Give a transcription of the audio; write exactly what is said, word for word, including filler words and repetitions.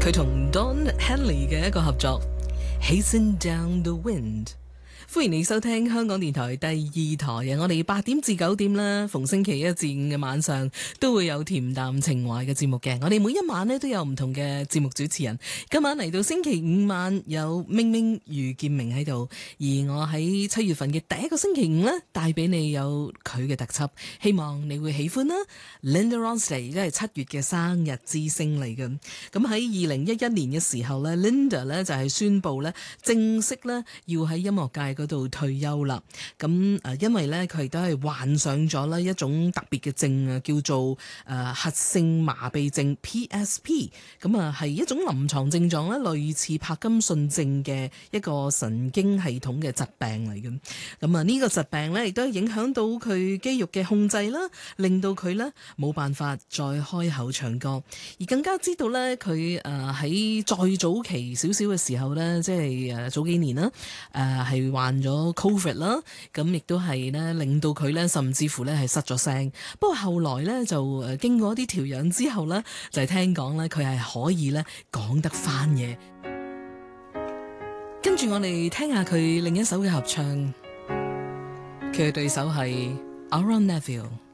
佢同 Don Henley 嘅一個合作 Hasten Down the Wind。歡迎你收聽香港電台第二台嘅，我哋八點至九點啦，逢星期一至五嘅晚上都會有恬淡情懷嘅節目嘅。我哋每一晚呢都有唔同嘅節目主持人，今晚嚟到星期五晚有明明余建明喺度，而我喺七月份嘅第一個星期五呢，帶俾你有佢嘅特輯，希望你會喜歡啦。Linda Ronstadt 都係七月嘅生日之星嚟嘅，咁喺二零一一年嘅時候呢 Linda 呢就係宣布呢正式呢要喺音樂界嗰度退休啦，咁誒，因為咧佢亦都係患上咗咧一種特別嘅症啊，叫做誒核性麻痹症 P S P， 咁啊係一種臨床症狀咧，類似柏金遜症嘅一個神經系統嘅疾病嚟嘅。咁啊呢個疾病咧亦都影響到佢肌肉嘅控制啦，令到佢咧冇辦法再開口唱歌，而更加知道咧佢誒喺再早期少少嘅時候咧，即係誒早幾年啦，誒係患患咗 Covid 啦，咁亦都係咧令到佢咧甚至乎咧係失咗聲。不過後來咧就誒經過一啲調養之後咧，就係聽講咧佢係可以咧講得翻嘢。跟住我哋聽下佢另一首嘅合唱，佢嘅對手係 Aaron Neville。